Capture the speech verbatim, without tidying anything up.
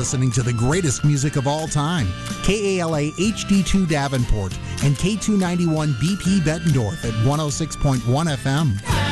listening to the greatest music of all time. K A L A H D two Davenport and K two ninety-one B P Bettendorf at one oh six point one F M.